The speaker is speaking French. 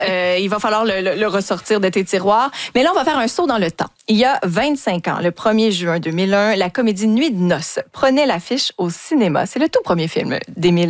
il va falloir le ressortir de tes tiroirs. Mais là, on va faire un saut dans le temps. Il y a 25 ans, le 1er juin 2001, la comédie Nuit de noces prenait l'affiche au cinéma. C'est le tout premier film d'Émile